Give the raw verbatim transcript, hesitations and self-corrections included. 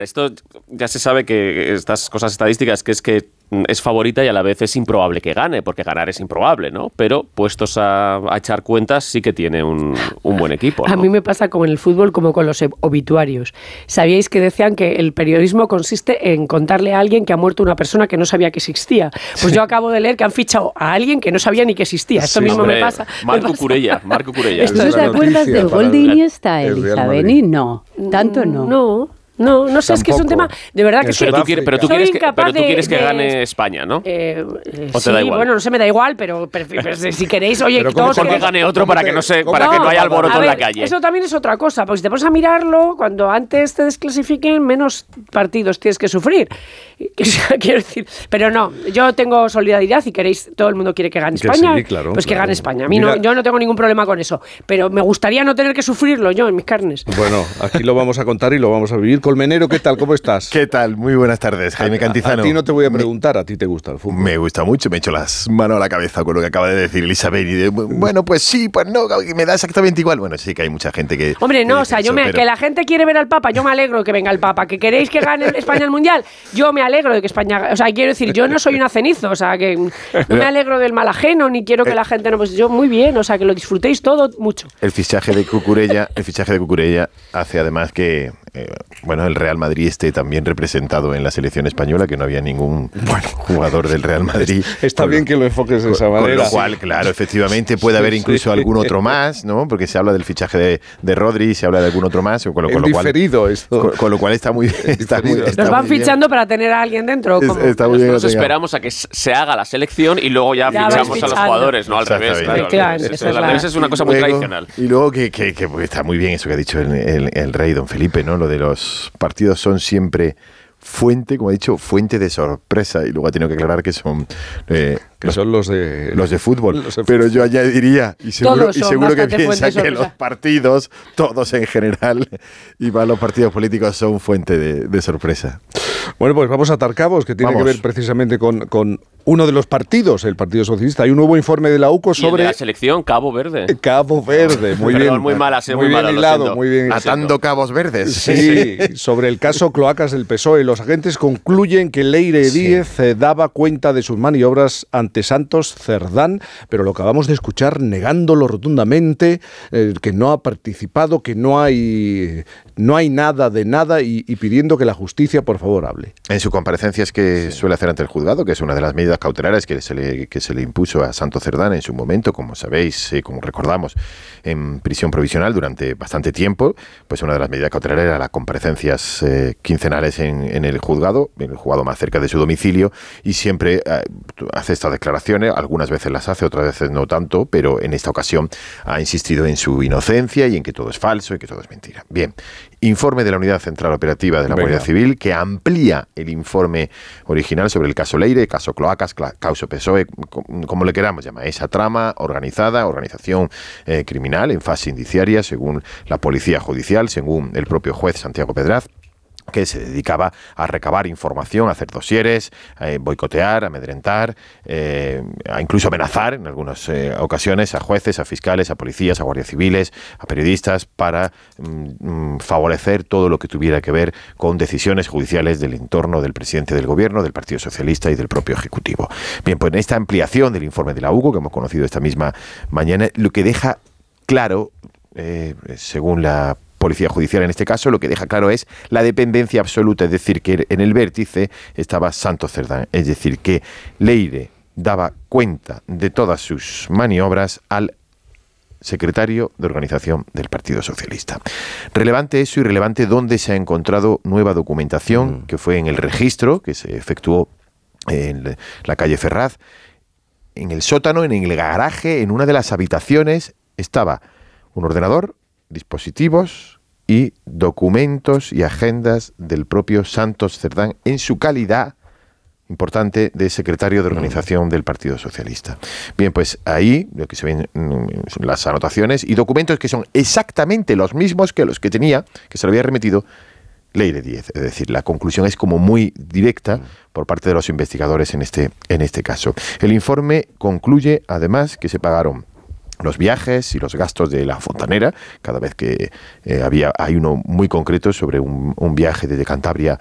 Esto ya se sabe que estas cosas estadísticas, que es que es favorita y a la vez es improbable que gane, porque ganar es improbable, ¿no? Pero puestos a, a echar cuentas, sí que tiene un, un buen equipo, ¿no? A mí me pasa como en el fútbol, como con los obituarios. ¿Sabíais que decían que el periodismo consiste en contarle a alguien que ha muerto una persona que no sabía que existía? Pues yo acabo de leer que han fichado a alguien que no sabía ni que existía. Esto sí, mismo hombre, me pasa. Marco me pasa. Curella, Marco Curella. ¿Tú te acuerdas del gol de Iniesta, Elisa Beni? No, tanto no. No. No, no sé, tampoco. Es que es un tema, de verdad que sí. Pero tú quieres, pero tú quieres, que, pero tú quieres que de, gane España, ¿no? Eh, eh, ¿O te sí, da igual? Bueno, no sé, me da igual, pero, pero, pero si queréis, oye, pero todos... Mejor que gane otro para que no se, para no, que no haya alboroto ver, en la calle. Eso también es otra cosa, porque si te pones a mirarlo, cuando antes te desclasifiquen, menos partidos tienes que sufrir. Quiero decir, pero no, yo tengo solidaridad y queréis, todo el mundo quiere que gane que España, sí, claro, pues claro. que gane España. A mí no, yo no tengo ningún problema con eso, pero me gustaría no tener que sufrirlo yo en mis carnes. Bueno, aquí lo vamos a contar y lo vamos a vivir. Colmenero, ¿qué tal? ¿Cómo estás? ¿Qué tal? Muy buenas tardes, Jaime Cantizano. A, a ti no te voy a preguntar, a ti te gusta el fútbol. Me gusta mucho, me echo las manos a la cabeza con lo que acaba de decir Elizabeth. Y de, bueno, pues sí, pues no, me da exactamente igual. Bueno, sí que hay mucha gente que... Hombre, no, que o sea, eso, yo me, pero... que la gente quiere ver al Papa, yo me alegro que venga el Papa. Que queréis que gane España el Mundial, yo me alegro de que España... O sea, quiero decir, yo no soy una cenizo, o sea, que no me alegro del mal ajeno, ni quiero que la gente no... Pues yo muy bien, o sea, que lo disfrutéis todo mucho. El fichaje de Cucurella, el fichaje de Cucurella hace además que... Eh, bueno, el Real Madrid esté también representado en la selección española, que no había ningún bueno, jugador del Real Madrid. Está bien lo, que lo enfoques de esa manera. Con lo cual, claro, efectivamente puede haber incluso sí. algún otro más, ¿no? Porque se habla del fichaje de, de Rodri, se habla de algún otro más. Con lo, con lo diferido cual, esto. Con, con lo cual está muy bien. Está muy, está Nos van muy fichando bien. para tener a alguien dentro. Es, está muy bien, Nosotros esperamos a que se haga la selección y luego ya, ya fichamos a los jugadores, no al revés. Claro, claro, al revés. es, al revés es una cosa muy luego, tradicional. Y luego que, que, que está muy bien eso que ha dicho el, el, el rey don Felipe, ¿no? Lo de los partidos son siempre fuente, como ha dicho, fuente de sorpresa, y luego ha tenido que aclarar que son eh, que los, son los de los de fútbol, los de pero yo añadiría y seguro, y seguro que piensa que los partidos, todos en general, y para los partidos políticos son fuente de, de sorpresa. Bueno, pues vamos a atar cabos, que tiene vamos. que ver precisamente con, con uno de los partidos, el Partido Socialista. Hay un nuevo informe de la U C O sobre... ¿Y el de la selección? Cabo Verde. Cabo Verde, muy Perdón, bien. muy mala, muy, muy bien mala, hilado, muy bien. Atando cabos verdes. Sí, sobre el caso Cloacas del P S O E. Los agentes concluyen que Leire sí. Díez eh, daba cuenta de sus maniobras ante Santos Cerdán, pero lo acabamos de escuchar negándolo rotundamente, eh, que no ha participado, que no hay, no hay nada de nada y, y pidiendo que la justicia, por favor, hable. En su comparecencia es que sí. suele hacer ante el juzgado, que es una de las medidas cautelares que se le, que se le impuso a Santos Cerdán en su momento, como sabéis, eh, como recordamos, en prisión provisional durante bastante tiempo. Pues una de las medidas cautelares era las comparecencias eh, quincenales en, en el juzgado, en el juzgado más cerca de su domicilio, y siempre eh, hace estas declaraciones, algunas veces las hace, otras veces no tanto, pero en esta ocasión ha insistido en su inocencia y en que todo es falso y que todo es mentira. Bien, informe de la Unidad Central Operativa de la Guardia Civil que amplía el informe original sobre el caso Leire, caso Cloacas, caso P S O E, como le queramos llamar, esa trama organizada, organización eh, criminal en fase indiciaria, según la Policía Judicial, según el propio juez Santiago Pedraz, que se dedicaba a recabar información, a hacer dosieres, a boicotear, a amedrentar, eh, a incluso amenazar en algunas eh, ocasiones a jueces, a fiscales, a policías, a guardias civiles, a periodistas, para mm, favorecer todo lo que tuviera que ver con decisiones judiciales del entorno del presidente del gobierno, del Partido Socialista y del propio Ejecutivo. Bien, pues en esta ampliación del informe de la U C O, que hemos conocido esta misma mañana, lo que deja claro, eh, según la Policía Judicial en este caso, lo que deja claro es la dependencia absoluta, es decir, que en el vértice estaba Santos Cerdán, es decir, que Leire daba cuenta de todas sus maniobras al secretario de organización del Partido Socialista. Relevante eso y relevante dónde se ha encontrado nueva documentación, mm. que fue en el registro que se efectuó en la calle Ferraz, en el sótano, en el garaje, en una de las habitaciones, estaba un ordenador, dispositivos y documentos y agendas del propio Santos Cerdán en su calidad importante de secretario de organización del Partido Socialista. Bien, pues ahí lo que se ven son las anotaciones y documentos que son exactamente los mismos que los que tenía, que se le había remitido Leire Díez. Es decir, la conclusión es como muy directa por parte de los investigadores en este, en este caso. El informe concluye además que se pagaron los viajes y los gastos de la fontanera, cada vez que eh, había, hay uno muy concreto sobre un, un viaje desde Cantabria